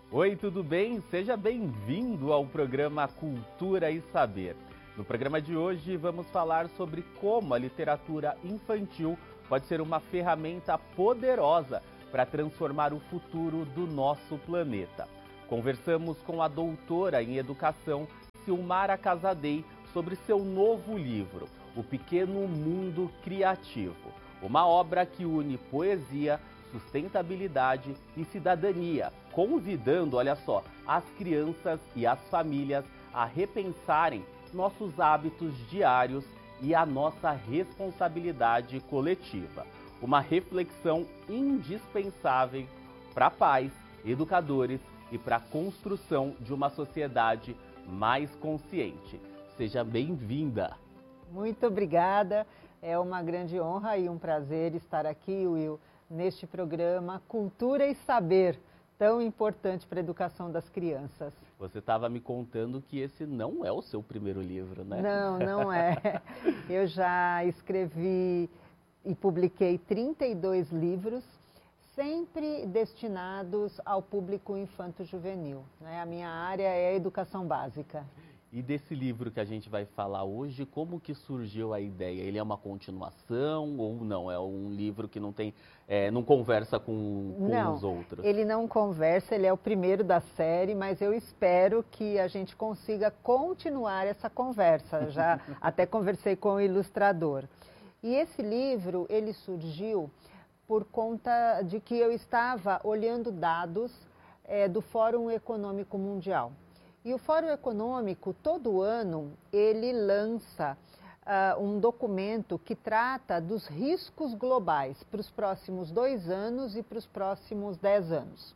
Oi, tudo bem? Seja bem-vindo ao programa Cultura e Saber. No programa de hoje vamos falar sobre como a literatura infantil pode ser uma ferramenta poderosa para transformar o futuro do nosso planeta. Conversamos com a doutora em educação, Silmara Casadei, sobre seu novo livro, O Pequeno Mundo Criativo, uma obra que une poesia, sustentabilidade e cidadania, convidando, olha só, as crianças e as famílias a repensarem nossos hábitos diários e a nossa responsabilidade coletiva. Uma reflexão indispensável para pais, educadores e para a construção de uma sociedade mais consciente. Seja bem-vinda! Muito obrigada, é uma grande honra e um prazer estar aqui, Will, neste programa Cultura e Saber, tão importante para a educação das crianças. Você estava me contando que esse não é o seu primeiro livro, né? Não, não é. Eu já escrevi e publiquei 32 livros, sempre destinados ao público infanto-juvenil, né? A minha área é a educação básica. E desse livro que a gente vai falar hoje, como que surgiu a ideia? Ele é uma continuação ou não? É um livro que não conversa com os outros? Ele não conversa, ele é o primeiro da série, mas eu espero que a gente consiga continuar essa conversa. Já até conversei com o ilustrador. E esse livro, ele surgiu por conta de que eu estava olhando dados do Fórum Econômico Mundial. E o Fórum Econômico, todo ano, ele lança um documento que trata dos riscos globais para os próximos 2 anos e para os próximos 10 anos.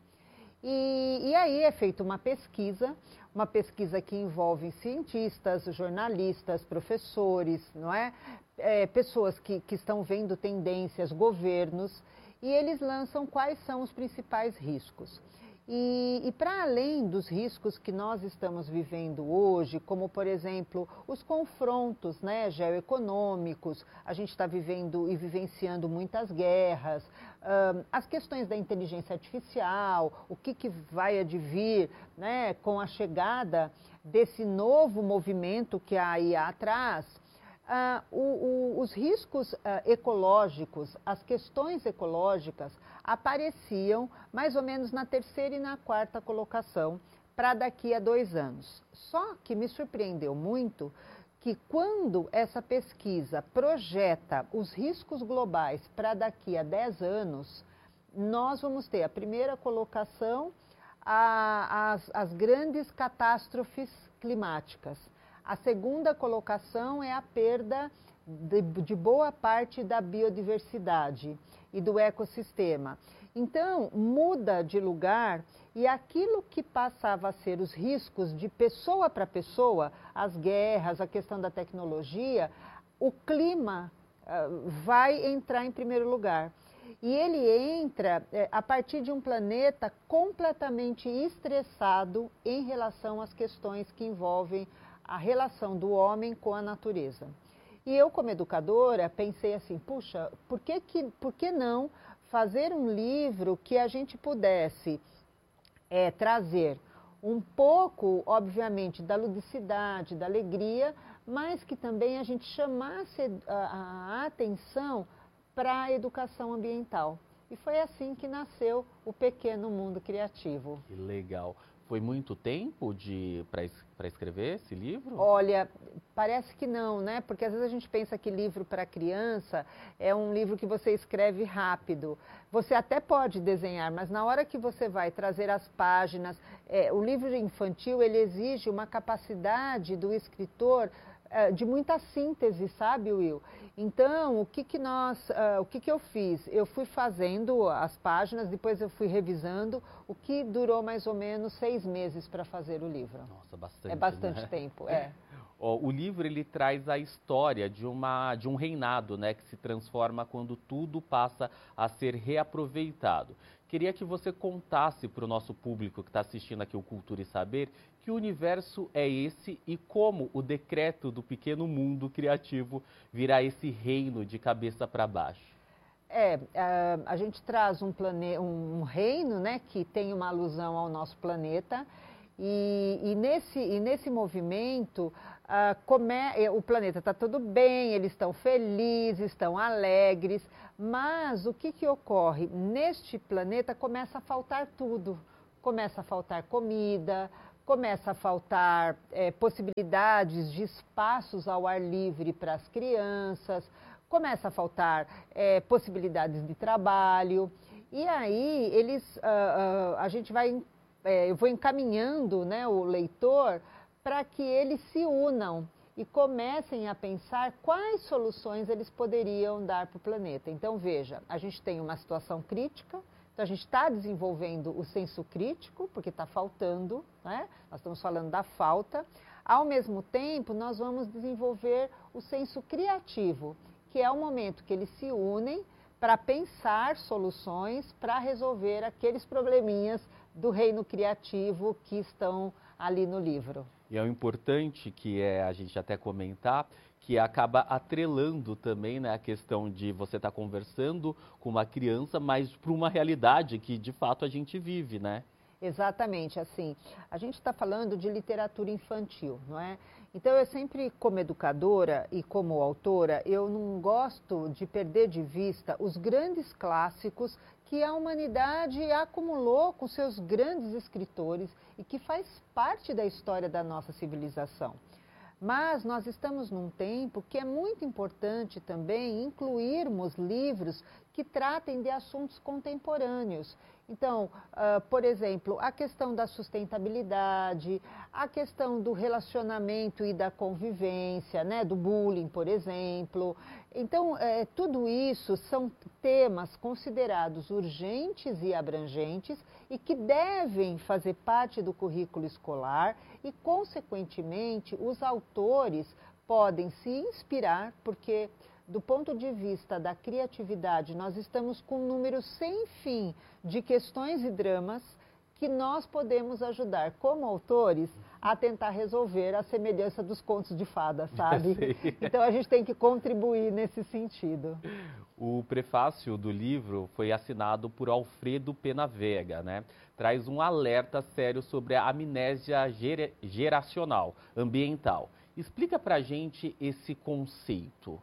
E aí é feita uma pesquisa que envolve cientistas, jornalistas, professores, não é? Pessoas que estão vendo tendências, governos, e eles lançam quais são os principais riscos. E para além dos riscos que nós estamos vivendo hoje, como, por exemplo, os confrontos, né, geoeconômicos, a gente está vivendo e vivenciando muitas guerras, as questões da inteligência artificial, o que vai advir, né, com a chegada desse novo movimento que a IA traz. Os riscos ecológicos, as questões ecológicas apareciam mais ou menos na 3ª e na 4ª colocação para daqui a 2 anos. Só que me surpreendeu muito que quando essa pesquisa projeta os riscos globais para daqui a 10 anos, nós vamos ter a 1ª colocação, as grandes catástrofes climáticas. A 2ª colocação é a perda de boa parte da biodiversidade e do ecossistema. Então, muda de lugar e aquilo que passava a ser os riscos de pessoa para pessoa, as guerras, a questão da tecnologia, o clima vai entrar em primeiro lugar. E ele entra a partir de um planeta completamente estressado em relação às questões que envolvem a relação do homem com a natureza. E eu, como educadora, pensei assim, puxa, por que não fazer um livro que a gente pudesse trazer um pouco, obviamente, da ludicidade, da alegria, mas que também a gente chamasse a atenção para a educação ambiental. E foi assim que nasceu o Pequeno Mundo Criativo. Que legal. Foi muito tempo para escrever esse livro? Olha, parece que não, né? Porque às vezes a gente pensa que livro para criança é um livro que você escreve rápido. Você até pode desenhar, mas na hora que você vai trazer as páginas, o livro infantil ele exige uma capacidade do escritor de muita síntese, sabe, Will? Então, o que eu fiz? Eu fui fazendo as páginas, depois eu fui revisando, o que durou mais ou menos 6 meses para fazer o livro. Nossa, bastante. É bastante né? tempo, O livro ele traz a história de um reinado, né, que se transforma quando tudo passa a ser reaproveitado. Queria que você contasse para o nosso público que está assistindo aqui o Cultura e Saber que universo é esse e como o decreto do Pequeno Mundo Criativo virá esse reino de cabeça para baixo. A gente traz um reino, né, que tem uma alusão ao nosso planeta, e nesse movimento, o planeta está tudo bem, eles estão felizes, estão alegres, mas o que ocorre? Neste planeta começa a faltar tudo. Começa a faltar comida, começa a faltar possibilidades de espaços ao ar livre para as crianças, começa a faltar possibilidades de trabalho. E aí eu vou encaminhando, né, o leitor para que eles se unam e comecem a pensar quais soluções eles poderiam dar para o planeta. Então, veja, a gente tem uma situação crítica, então a gente está desenvolvendo o senso crítico, porque está faltando, né? Nós estamos falando da falta. Ao mesmo tempo, nós vamos desenvolver o senso criativo, que é o momento que eles se unem para pensar soluções para resolver aqueles probleminhas do reino criativo que estão ali no livro. E é o importante que a gente até comentar, que acaba atrelando também, né, a questão de você estar conversando com uma criança, mas para uma realidade que de fato a gente vive, né? Exatamente, assim, a gente está falando de literatura infantil, não é? Então, eu sempre, como educadora e como autora, eu não gosto de perder de vista os grandes clássicos que a humanidade acumulou com seus grandes escritores e que faz parte da história da nossa civilização. Mas nós estamos num tempo que é muito importante também incluirmos livros que tratem de assuntos contemporâneos. Então, por exemplo, a questão da sustentabilidade, a questão do relacionamento e da convivência, né, do bullying, por exemplo. Então, tudo isso são temas considerados urgentes e abrangentes e que devem fazer parte do currículo escolar e, consequentemente, os autores podem se inspirar, porque, do ponto de vista da criatividade, nós estamos com um número sem fim de questões e dramas que nós podemos ajudar, como autores, a tentar resolver a semelhança dos contos de fada, sabe? Então, a gente tem que contribuir nesse sentido. O prefácio do livro foi assinado por Alfredo Penavega, né? Traz um alerta sério sobre a amnésia geracional, ambiental. Explica pra gente esse conceito.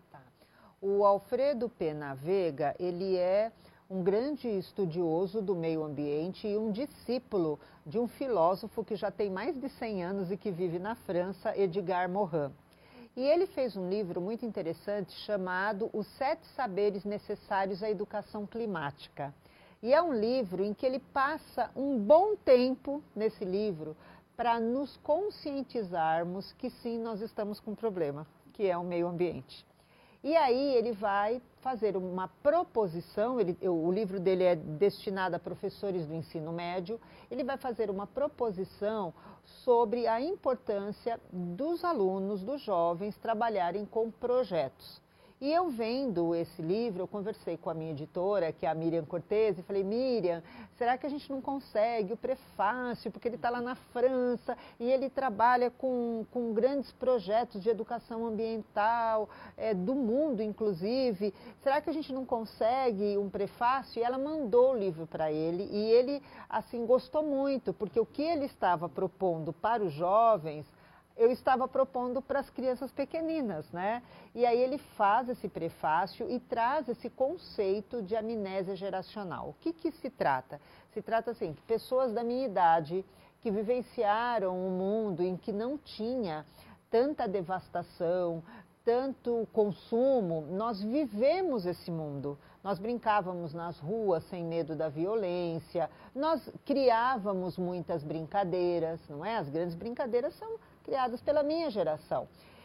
O Alfredo Penavega, ele é um grande estudioso do meio ambiente e um discípulo de um filósofo que já tem mais de 100 anos e que vive na França, Edgar Morin. E ele fez um livro muito interessante chamado Os 7 Saberes Necessários à Educação Climática. E é um livro em que ele passa um bom tempo nesse livro para nos conscientizarmos que sim, nós estamos com um problema, que é o meio ambiente. E aí ele vai fazer uma proposição, o livro dele é destinado a professores do ensino médio, ele vai fazer uma proposição sobre a importância dos alunos, dos jovens, trabalharem com projetos. E eu vendo esse livro, eu conversei com a minha editora, que é a Miriam Cortez, e falei, Miriam, será que a gente não consegue o prefácio, porque ele está lá na França e ele trabalha com grandes projetos de educação ambiental, do mundo inclusive, será que a gente não consegue um prefácio? E ela mandou o livro para ele e ele, assim, gostou muito, porque o que ele estava propondo para os jovens, eu estava propondo para as crianças pequeninas, né? E aí ele faz esse prefácio e traz esse conceito de amnésia geracional. O que se trata? Se trata, assim, de pessoas da minha idade que vivenciaram um mundo em que não tinha tanta devastação, tanto consumo. Nós vivemos esse mundo. Nós brincávamos nas ruas sem medo da violência, nós criávamos muitas brincadeiras, não é? As grandes brincadeiras são criadas pela minha geração.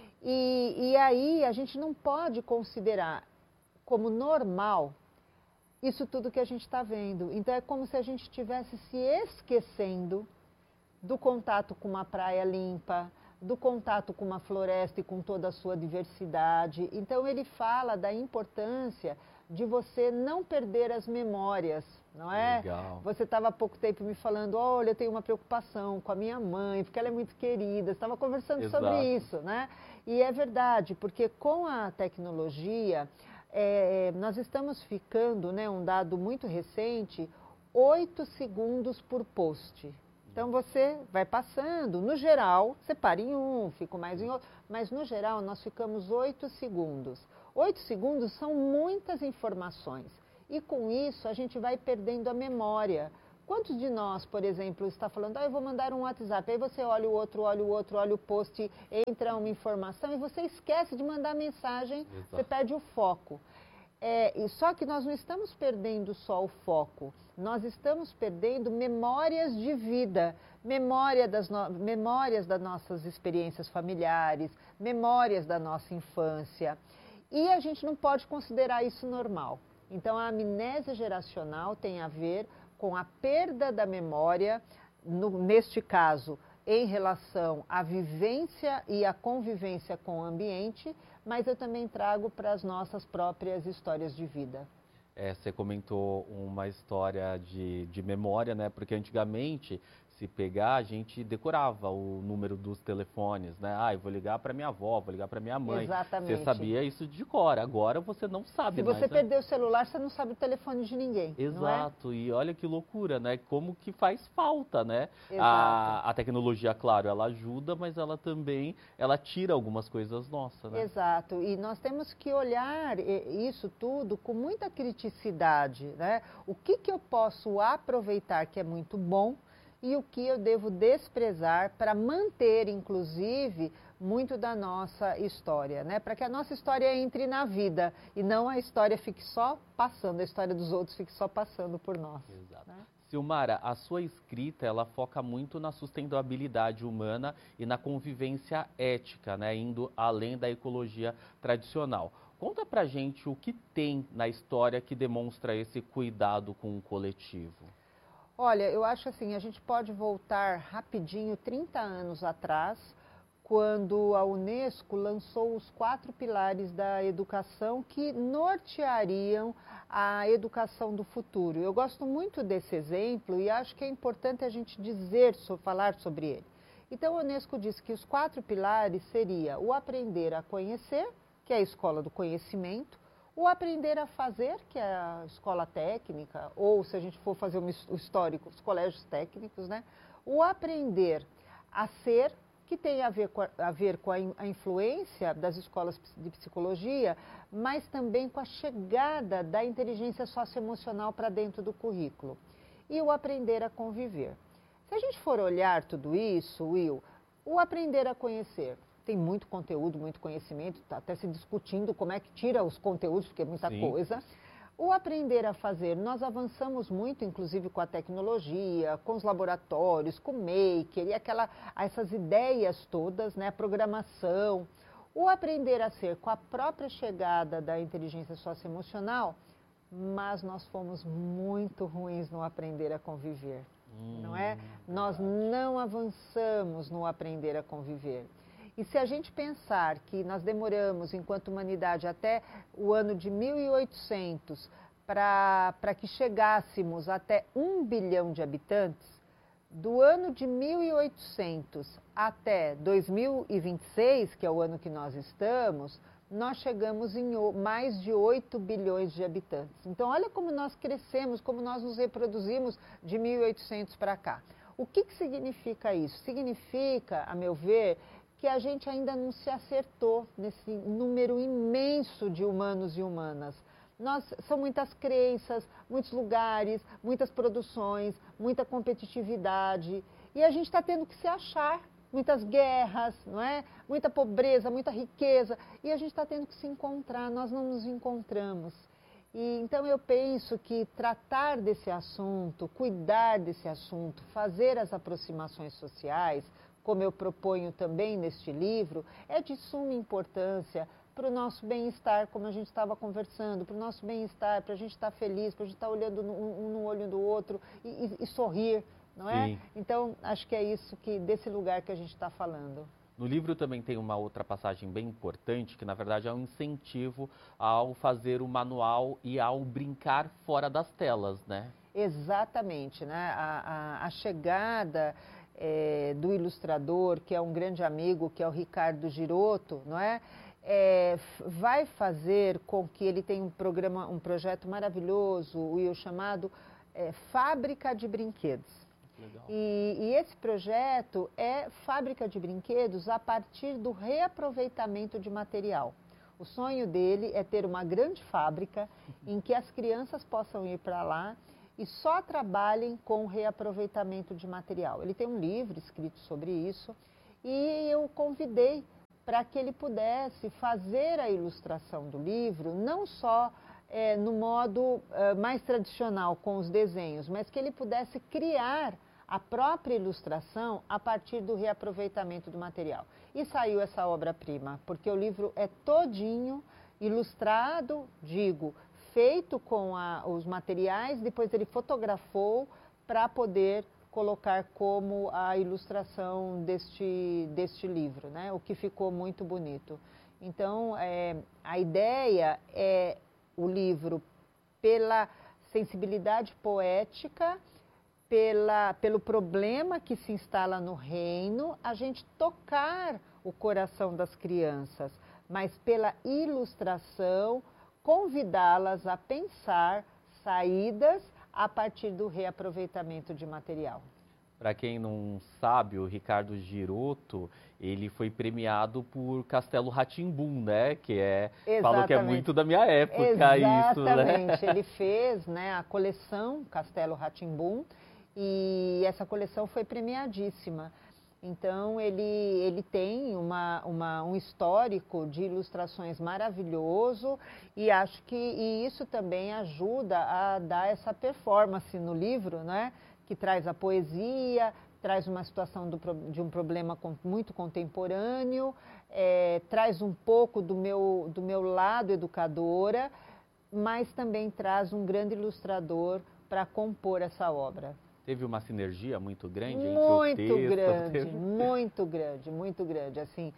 E aí a gente não pode considerar como normal isso tudo que a gente está vendo. Então é como se a gente estivesse se esquecendo do contato com uma praia limpa, do contato com uma floresta e com toda a sua diversidade. Então ele fala da importância de você não perder as memórias, não é? Legal. Você estava há pouco tempo me falando, olha, eu tenho uma preocupação com a minha mãe, porque ela é muito querida, estava conversando Exato. sobre isso, né? E é verdade, porque com a tecnologia, nós estamos ficando, né, um dado muito recente, 8 segundos por post. Então você vai passando, no geral, você para em um, fica mais em outro, mas no geral nós ficamos 8 segundos. 8 segundos são muitas informações e com isso a gente vai perdendo a memória. Quantos de nós, por exemplo, está falando, eu vou mandar um WhatsApp, aí você olha o outro, olha o post, entra uma informação e você esquece de mandar mensagem, exato, você perde o foco. Só que nós não estamos perdendo só o foco, nós estamos perdendo memórias de vida, memórias das nossas experiências familiares, memórias da nossa infância. E a gente não pode considerar isso normal. Então, a amnésia geracional tem a ver com a perda da memória, neste caso, em relação à vivência e à convivência com o ambiente, mas eu também trago para as nossas próprias histórias de vida. Você comentou uma história de memória, né? Porque antigamente, se pegar, a gente decorava o número dos telefones, né? Eu vou ligar para minha avó, vou ligar para minha mãe. Exatamente. Você sabia isso de cor, agora você não sabe mais. Se você perder o celular, você não sabe o telefone de ninguém. Exato, não é? E olha que loucura, né? Como que faz falta, né? A tecnologia, claro, ela ajuda, mas ela também, tira algumas coisas nossas, né? Exato, e nós temos que olhar isso tudo com muita criticidade, né? O que eu posso aproveitar que é muito bom, e o que eu devo desprezar para manter, inclusive, muito da nossa história, né? Para que a nossa história entre na vida e não a história fique só passando, a história dos outros fique só passando por nós. Exato. Né? Silmara, a sua escrita, ela foca muito na sustentabilidade humana e na convivência ética, né? Indo além da ecologia tradicional. Conta pra gente o que tem na história que demonstra esse cuidado com o coletivo. Olha, eu acho assim, a gente pode voltar rapidinho, 30 anos atrás, quando a Unesco lançou os 4 pilares da educação que norteariam a educação do futuro. Eu gosto muito desse exemplo e acho que é importante a gente falar sobre ele. Então, a Unesco disse que os 4 pilares seria o aprender a conhecer, que é a escola do conhecimento, o aprender a fazer, que é a escola técnica, ou se a gente for fazer o histórico, os colégios técnicos, né? O aprender a ser, que tem a ver com a influência das escolas de psicologia, mas também com a chegada da inteligência socioemocional para dentro do currículo. E o aprender a conviver. Se a gente for olhar tudo isso, Will, o aprender a conhecer, tem muito conteúdo, muito conhecimento, está até se discutindo como é que tira os conteúdos, porque é muita coisa. O aprender a fazer, nós avançamos muito, inclusive com a tecnologia, com os laboratórios, com o maker, e essas ideias todas, né, programação. O aprender a ser, com a própria chegada da inteligência socioemocional, mas nós fomos muito ruins no aprender a conviver, não é? Nós não avançamos no aprender a conviver. E se a gente pensar que nós demoramos, enquanto humanidade, até o ano de 1800 para que chegássemos até 1 bilhão de habitantes, do ano de 1800 até 2026, que é o ano que nós estamos, nós chegamos em mais de 8 bilhões de habitantes. Então, olha como nós crescemos, como nós nos reproduzimos de 1800 para cá. O que significa isso? Significa, a meu ver, que a gente ainda não se acertou nesse número imenso de humanos e humanas. São muitas crenças, muitos lugares, muitas produções, muita competitividade. E a gente está tendo que se achar, muitas guerras, não é? Muita pobreza, muita riqueza. E a gente está tendo que se encontrar, nós não nos encontramos. E, então eu penso que tratar desse assunto, cuidar desse assunto, fazer as aproximações sociais, como eu proponho também neste livro, é de suma importância para o nosso bem-estar, como a gente estava conversando, para o nosso bem-estar, para a gente estar feliz, para a gente estar olhando um no olho do outro e sorrir, não é? Sim. Então, acho que é isso desse lugar que a gente está falando. No livro também tem uma outra passagem bem importante, que na verdade é um incentivo ao fazer o manual e ao brincar fora das telas, né? Exatamente, né? A chegada do ilustrador, que é um grande amigo, que é o Ricardo Girotto, não é? vai fazer com que ele tenha um projeto maravilhoso, Will, chamado Fábrica de Brinquedos. Legal. E esse projeto é fábrica de brinquedos a partir do reaproveitamento de material. O sonho dele é ter uma grande fábrica em que as crianças possam ir para lá e só trabalhem com reaproveitamento de material. Ele tem um livro escrito sobre isso e eu convidei para que ele pudesse fazer a ilustração do livro, não só no modo mais tradicional, com os desenhos, mas que ele pudesse criar a própria ilustração a partir do reaproveitamento do material. E saiu essa obra-prima, porque o livro é todinho ilustrado, feito com os materiais, depois ele fotografou para poder colocar como a ilustração deste livro, né? O que ficou muito bonito. Então, a ideia é o livro, pela sensibilidade poética, pelo problema que se instala no reino, a gente tocar o coração das crianças, mas pela ilustração, convidá-las a pensar saídas a partir do reaproveitamento de material. Para quem não sabe, o Ricardo Girotto, ele foi premiado por Castelo Rá-Tim-Bum, né? Falou que é muito da minha época. Exatamente. Isso, né? Ele fez, né, a coleção Castelo Rá-Tim-Bum e essa coleção foi premiadíssima. Então, ele tem um histórico de ilustrações maravilhoso e acho que isso também ajuda a dar essa performance no livro, né? Que traz a poesia, traz uma situação de um problema muito contemporâneo, traz um pouco do meu lado educadora, mas também traz um grande ilustrador para compor essa obra. Teve uma sinergia muito grande entre o texto? Muito grande. Assim,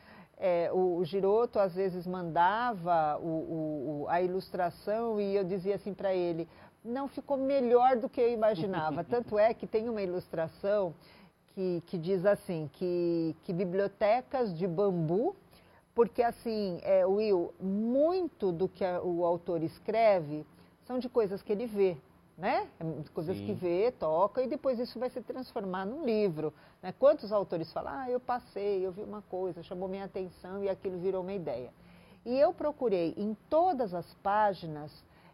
o Girotto às vezes mandava a ilustração e eu dizia assim para ele, não ficou melhor do que eu imaginava. Tanto é que tem uma ilustração que diz assim, que bibliotecas de bambu, porque assim, Will, muito do que o autor escreve são de coisas que ele vê. Né? Coisas Sim. que vê, toca e depois isso vai se transformar num livro. Né? Quantos autores falam, eu passei, eu vi uma coisa, chamou minha atenção e aquilo virou uma ideia. E eu procurei em todas as páginas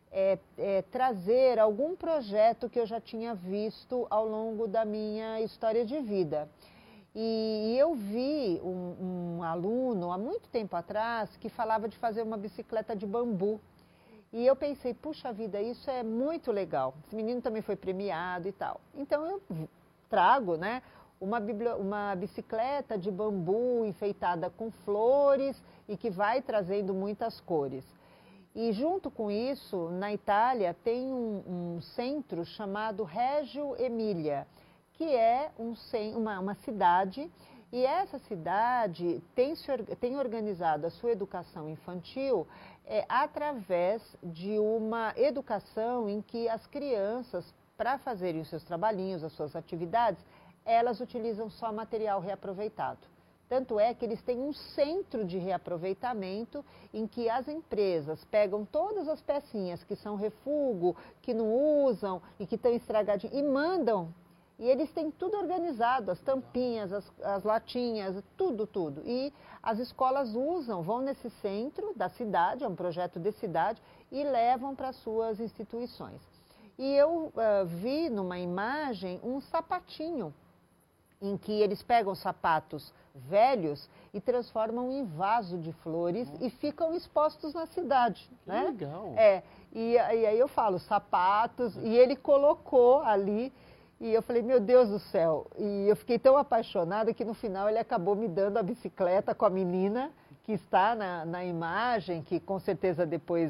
trazer algum projeto que eu já tinha visto ao longo da minha história de vida. E eu vi um aluno há muito tempo atrás que falava de fazer uma bicicleta de bambu. E eu pensei, puxa vida, isso é muito legal. Esse menino também foi premiado e tal. Então eu trago, né, uma bicicleta de bambu enfeitada com flores e que vai trazendo muitas cores. E junto com isso, na Itália, tem um centro chamado Reggio Emília, que é uma cidade. E essa cidade tem organizado a sua educação infantil através de uma educação em que as crianças, para fazerem os seus trabalhinhos, as suas atividades, elas utilizam só material reaproveitado. Tanto é que eles têm um centro de reaproveitamento em que as empresas pegam todas as pecinhas que são refúgio, que não usam e que estão estragadinhas e mandam. E eles têm tudo organizado, as tampinhas, as latinhas, tudo. E as escolas vão nesse centro da cidade, é um projeto de cidade, e levam para suas instituições. E eu vi numa imagem um sapatinho, em que eles pegam sapatos velhos e transformam em vaso de flores e ficam expostos na cidade. Que né? legal! E aí eu falo sapatos, e ele colocou ali. E eu falei, meu Deus do céu, e eu fiquei tão apaixonada que no final ele acabou me dando a bicicleta com a menina que está na imagem, que com certeza depois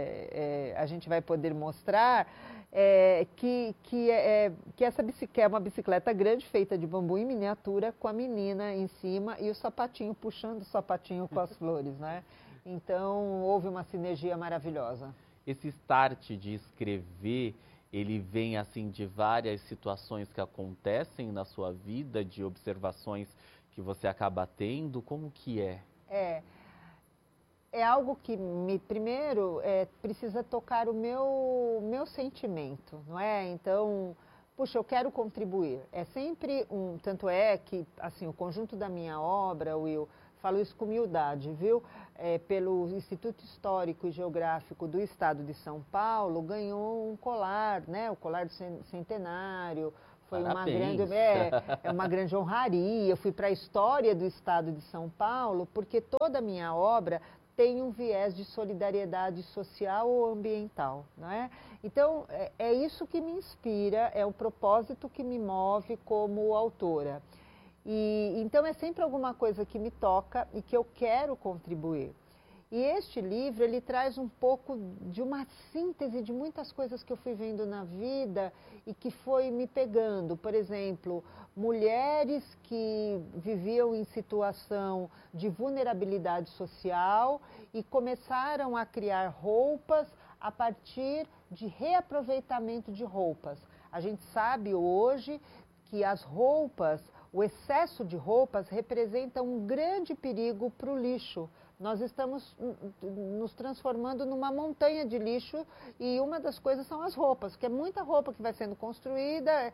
a gente vai poder mostrar, que essa bicicleta é uma bicicleta grande, feita de bambu em miniatura, com a menina em cima e o sapatinho puxando o sapatinho com as flores, né? Então houve uma sinergia maravilhosa. Esse start de escrever, ele vem assim de várias situações que acontecem na sua vida, de observações que você acaba tendo, como que é? é algo que primeiro precisa tocar o meu sentimento, não é? Então, puxa, eu quero contribuir. É sempre tanto é que assim o conjunto da minha obra, Will, falo isso com humildade, viu? Pelo Instituto Histórico e Geográfico do Estado de São Paulo, ganhou um colar, né? O colar do centenário. Foi uma grande honraria. Eu fui para a história do Estado de São Paulo, porque toda a minha obra tem um viés de solidariedade social ou ambiental, não é? Então, é isso que me inspira, é o propósito que me move como autora. Então, é sempre alguma coisa que me toca e que eu quero contribuir. E este livro, ele traz um pouco de uma síntese de muitas coisas que eu fui vendo na vida e que foi me pegando. Por exemplo, mulheres que viviam em situação de vulnerabilidade social e começaram a criar roupas a partir de reaproveitamento de roupas. A gente sabe hoje que as roupas, o excesso de roupas representa um grande perigo para o lixo. Nós estamos nos transformando numa montanha de lixo e uma das coisas são as roupas, que é muita roupa que vai sendo construída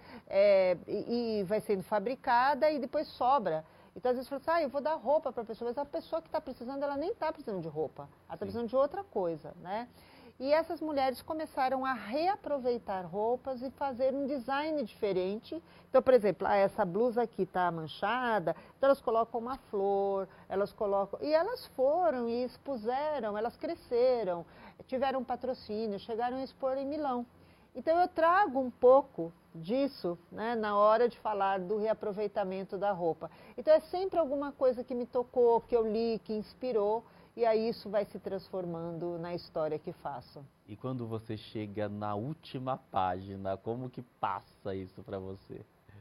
e vai sendo fabricada e depois sobra. Então, às vezes, você fala assim, eu vou dar roupa para a pessoa, mas a pessoa que está precisando, ela nem está precisando de roupa, ela está precisando de outra coisa, né? E essas mulheres começaram a reaproveitar roupas e fazer um design diferente. Então, por exemplo, essa blusa aqui está manchada, então elas colocam uma flor, elas colocam... E elas foram e expuseram, elas cresceram, tiveram patrocínio, chegaram a expor em Milão. Então, eu trago um pouco disso, né, na hora de falar do reaproveitamento da roupa. Então, é sempre alguma coisa que me tocou, que eu li, que inspirou, e aí isso vai se transformando na história que faço. E quando você chega na última página, como que passa isso para você?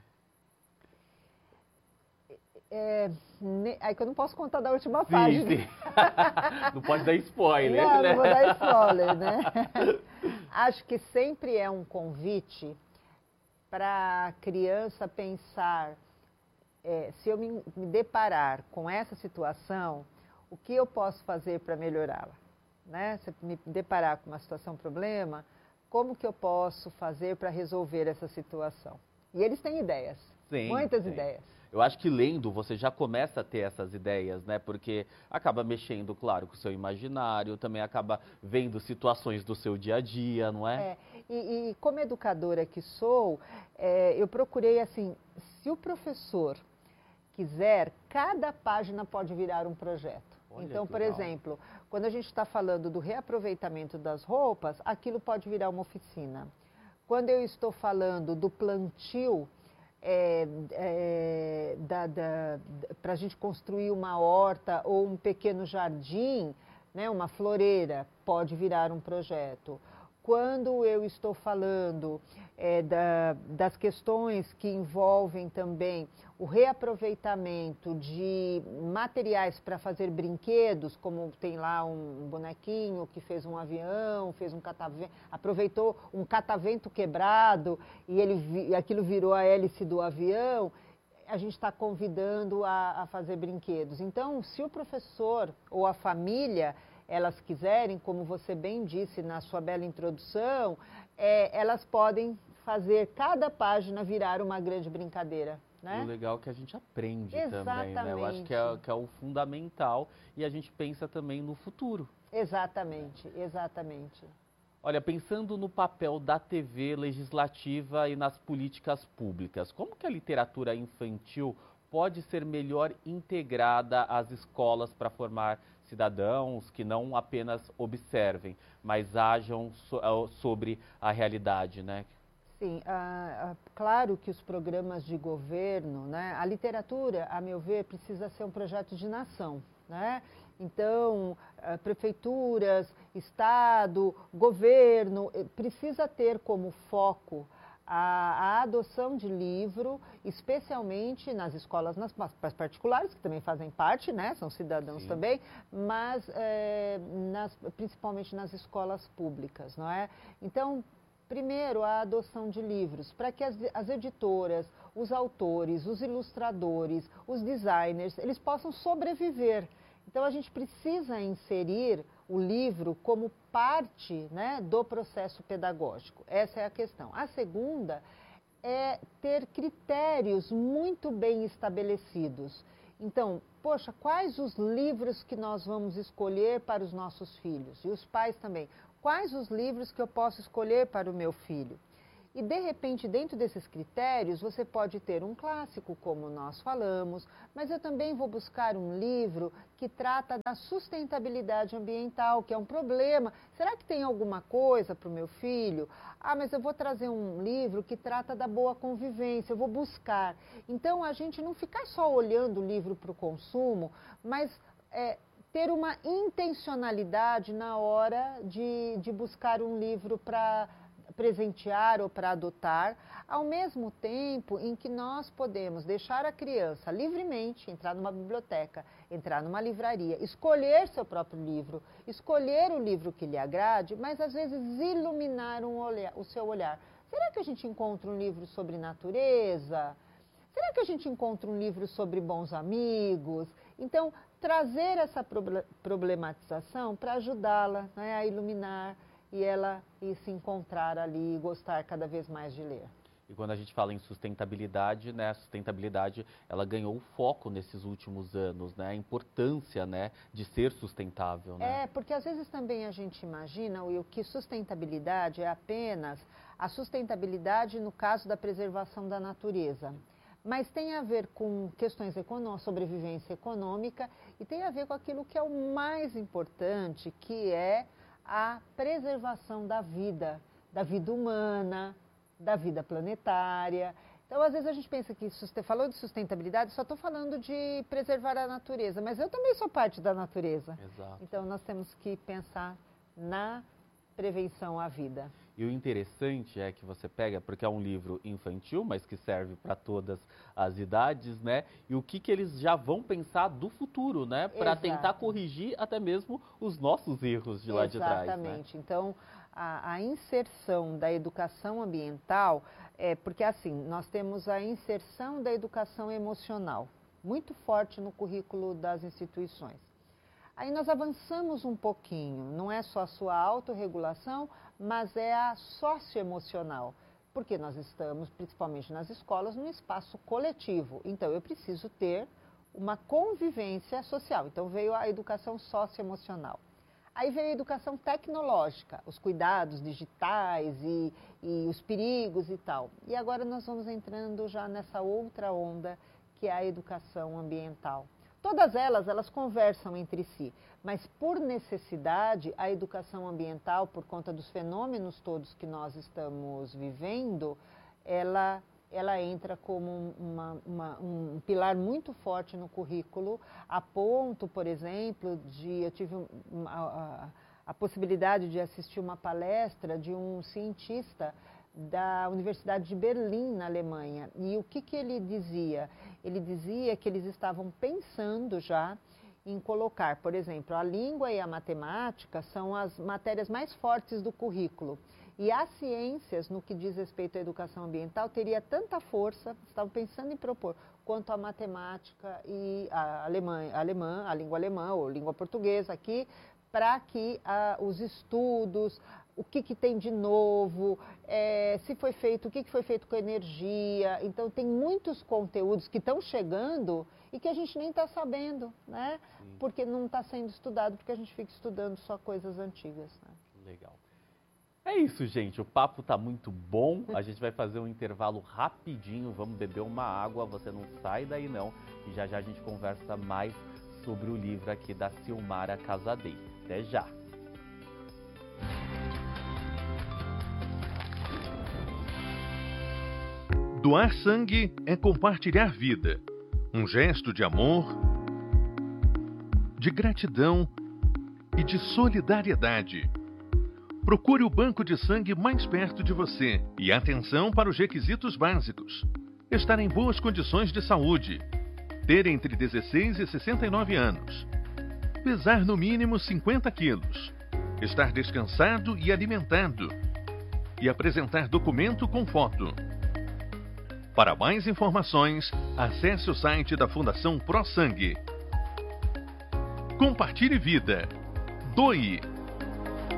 Aí que eu não posso contar da última página. Sim. Não pode dar spoiler, não, né? Não vou dar spoiler, né? Acho que sempre é um convite para a criança pensar, se eu me deparar com essa situação, o que eu posso fazer para melhorá-la? Né? Se eu me deparar com uma situação, problema, como que eu posso fazer para resolver essa situação? E eles têm ideias, muitas ideias. Eu acho que lendo você já começa a ter essas ideias, né? Porque acaba mexendo, claro, com o seu imaginário, também acaba vendo situações do seu dia a dia, não é? E como educadora que sou, eu procurei assim, se o professor quiser, cada página pode virar um projeto. Olha, então, por legal. exemplo, quando a gente está falando do reaproveitamento das roupas, aquilo pode virar uma oficina. Quando eu estou falando do plantio, para a gente construir uma horta ou um pequeno jardim, né, uma floreira, pode virar um projeto. Quando eu estou falando das questões que envolvem também o reaproveitamento de materiais para fazer brinquedos, como tem lá um bonequinho que fez um avião, fez um catavento, aproveitou um catavento quebrado e aquilo virou a hélice do avião, a gente está convidando a fazer brinquedos. Então, se o professor ou a família elas quiserem, como você bem disse na sua bela introdução, elas podem fazer cada página virar uma grande brincadeira. Né? O legal é que a gente aprende Exatamente. também, né? Eu acho que é o fundamental e a gente pensa também no futuro. Exatamente, exatamente. Olha, pensando no papel da TV legislativa e nas políticas públicas, como que a literatura infantil pode ser melhor integrada às escolas para formar cidadãos que não apenas observem, mas ajam sobre a realidade, né? Sim, claro que os programas de governo, né, a literatura, a meu ver, precisa ser um projeto de nação, né? Então, prefeituras, Estado, governo, precisa ter como foco a adoção de livro, especialmente nas escolas nas particulares, que também fazem parte, né, são cidadãos Sim. também, mas principalmente nas escolas públicas, não é? Então, primeiro, a adoção de livros, para que as editoras, os autores, os ilustradores, os designers, eles possam sobreviver. Então, a gente precisa inserir o livro como parte, né, do processo pedagógico. Essa é a questão. A segunda é ter critérios muito bem estabelecidos. Então, poxa, quais os livros que nós vamos escolher para os nossos filhos? E os pais também. Quais os livros que eu posso escolher para o meu filho? E, de repente, dentro desses critérios, você pode ter um clássico, como nós falamos, mas eu também vou buscar um livro que trata da sustentabilidade ambiental, que é um problema. Será que tem alguma coisa para o meu filho? Ah, mas eu vou trazer um livro que trata da boa convivência, eu vou buscar. Então, a gente não ficar só olhando o livro para o consumo, mas ter uma intencionalidade na hora de buscar um livro para presentear ou para adotar, ao mesmo tempo em que nós podemos deixar a criança livremente entrar numa biblioteca, entrar numa livraria, escolher seu próprio livro, escolher o livro que lhe agrade, mas às vezes iluminar o seu olhar. Será que a gente encontra um livro sobre natureza? Será que a gente encontra um livro sobre bons amigos? Então, trazer essa problematização para ajudá-la, né, a iluminar e ela se encontrar ali e gostar cada vez mais de ler. E quando a gente fala em sustentabilidade, né, a sustentabilidade ela ganhou foco nesses últimos anos, né, a importância, né, de ser sustentável. Né? Porque às vezes também a gente imagina, Will, que sustentabilidade é apenas a sustentabilidade no caso da preservação da natureza. Mas tem a ver com questões sobrevivência econômica e tem a ver com aquilo que é o mais importante, que é a preservação da vida humana, da vida planetária. Então, às vezes a gente pensa que, falou de sustentabilidade, só estou falando de preservar a natureza, mas eu também sou parte da natureza. Exato. Então, nós temos que pensar na prevenção à vida. E o interessante é que você pega, porque é um livro infantil, mas que serve para todas as idades, né? E o que eles já vão pensar do futuro, né? Para tentar corrigir até mesmo os nossos erros de lá de trás. Exatamente. Né? Então, a inserção da educação ambiental, porque assim, nós temos a inserção da educação emocional, muito forte no currículo das instituições. Aí nós avançamos um pouquinho, não é só a sua autorregulação, mas é a socioemocional, porque nós estamos, principalmente nas escolas, num espaço coletivo. Então, eu preciso ter uma convivência social. Então, veio a educação socioemocional. Aí veio a educação tecnológica, os cuidados digitais e os perigos e tal. E agora nós vamos entrando já nessa outra onda, que é a educação ambiental. Todas elas conversam entre si, mas por necessidade, a educação ambiental, por conta dos fenômenos todos que nós estamos vivendo, ela entra como um pilar muito forte no currículo, a ponto, por exemplo, eu tive a possibilidade de assistir uma palestra de um cientista da Universidade de Berlim, na Alemanha. E o que ele dizia? Ele dizia que eles estavam pensando já em colocar, por exemplo, a língua e a matemática são as matérias mais fortes do currículo. E as ciências, no que diz respeito à educação ambiental, teria tanta força, estavam pensando em propor, quanto a matemática e a língua alemã ou língua portuguesa aqui, para que os estudos, o que tem de novo, se foi feito, o que foi feito com a energia. Então, tem muitos conteúdos que estão chegando e que a gente nem está sabendo, né? Sim. Porque não está sendo estudado, porque a gente fica estudando só coisas antigas. Né? Legal. É isso, gente. O papo tá muito bom. A gente vai fazer um intervalo rapidinho. Vamos beber uma água. Você não sai daí, não. E já já a gente conversa mais sobre o livro aqui da Silmara Casadei. Até já. Doar sangue é compartilhar vida. Um gesto de amor, de gratidão e de solidariedade. Procure o banco de sangue mais perto de você e atenção para os requisitos básicos. Estar em boas condições de saúde. Ter entre 16 e 69 anos. Pesar no mínimo 50 quilos. Estar descansado e alimentado. E apresentar documento com foto. Para mais informações, acesse o site da Fundação ProSangue. Compartilhe vida. Doe.